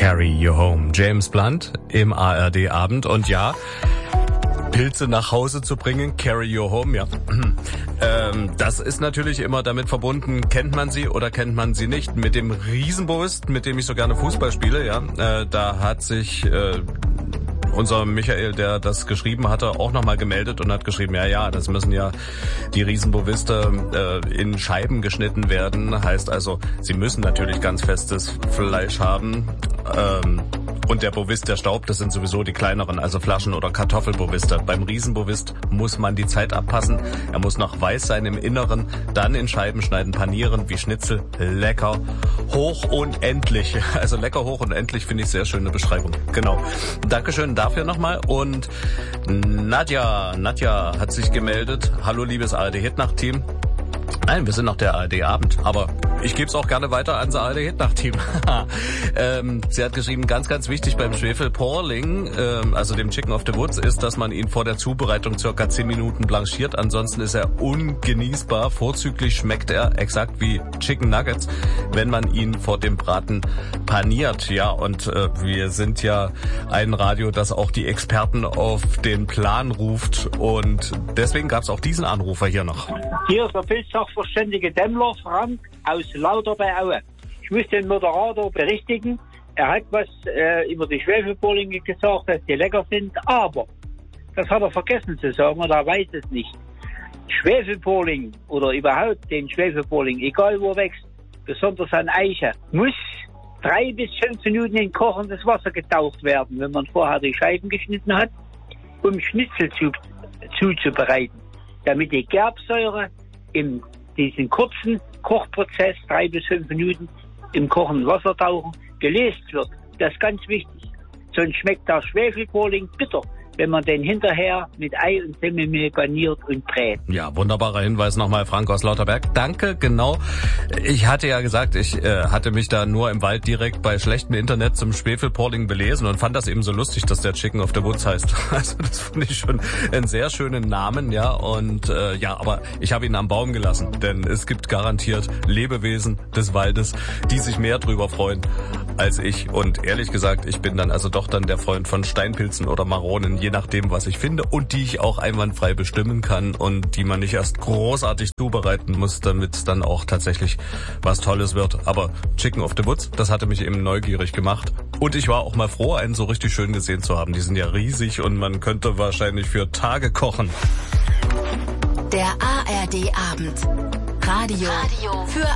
Carry You Home. James Blunt im ARD-Abend. Und ja, Pilze nach Hause zu bringen, Carry You Home, ja. Das ist natürlich immer damit verbunden, kennt man sie oder kennt man sie nicht. Mit dem Riesenbewusst, mit dem ich so gerne Fußball spiele, ja, da hat sich unser Michael, der das geschrieben hatte, auch nochmal gemeldet und hat geschrieben, ja, das müssen ja die Riesenboviste in Scheiben geschnitten werden. Heißt also, sie müssen natürlich ganz festes Fleisch haben. Und der Bovist, der Staub, das sind sowieso die kleineren, also Flaschen- oder Kartoffelboviste. Beim Riesenbovist muss man die Zeit abpassen. Er muss noch weiß sein im Inneren, dann in Scheiben schneiden, panieren wie Schnitzel. Lecker, hoch und endlich. Also lecker, hoch und endlich finde ich sehr schöne Beschreibung. Genau. Dankeschön dafür nochmal. Und Nadja hat sich gemeldet. Hallo, liebes ARD-Hitnacht-Team. Nein, wir sind noch der ARD-Abend, aber ich gebe es auch gerne weiter ans ARD-Hitnacht-Team. Sie hat geschrieben, ganz, ganz wichtig beim Schwefelporling, also dem Chicken of the Woods, ist, dass man ihn vor der Zubereitung circa 10 Minuten blanchiert. Ansonsten ist er ungenießbar. Vorzüglich schmeckt er exakt wie Chicken Nuggets, wenn man ihn vor dem Braten paniert. Ja, und wir sind ja ein Radio, das auch die Experten auf den Plan ruft. Und deswegen gab es auch diesen Anrufer hier noch. Hier ist der Pilzsachverständige Demmler, Frank aus Lauter bei Aue. Ich muss den Moderator berichtigen. Er hat was über die Schwefelporlinge gesagt, dass die lecker sind, aber das hat er vergessen zu sagen oder er weiß es nicht. Schwefelporling oder überhaupt den Schwefelporling, egal wo er wächst, besonders an Eiche, muss 3 bis 5 Minuten in kochendes Wasser getaucht werden, wenn man vorher die Scheiben geschnitten hat, um Schnitzel zuzubereiten, damit die Gerbsäure in diesen kurzen Kochprozess, 3 bis 5 Minuten im kochenden Wasser tauchen, gelöst wird. Das ist ganz wichtig. Sonst schmeckt der Schwefelporling bitter, wenn man den hinterher mit Ei und Semmelmehl garniert und brät. Ja, wunderbarer Hinweis nochmal, Frank aus Lauterberg. Danke, genau. Ich hatte ja gesagt, ich hatte mich da nur im Wald direkt bei schlechtem Internet zum Schwefelporling belesen und fand das eben so lustig, dass der Chicken of the Woods heißt. Also das fand ich schon einen sehr schönen Namen, ja. Und ja, aber ich habe ihn am Baum gelassen, denn es gibt garantiert Lebewesen des Waldes, die sich mehr drüber freuen als ich. Und ehrlich gesagt, ich bin dann also doch dann der Freund von Steinpilzen oder Maronen, je nachdem, was ich finde und die ich auch einwandfrei bestimmen kann und die man nicht erst großartig zubereiten muss, damit es dann auch tatsächlich was Tolles wird. Aber Chicken of the Woods, das hatte mich eben neugierig gemacht und ich war auch mal froh, einen so richtig schön gesehen zu haben. Die sind ja riesig und man könnte wahrscheinlich für Tage kochen. Der ARD-Abend. Radio für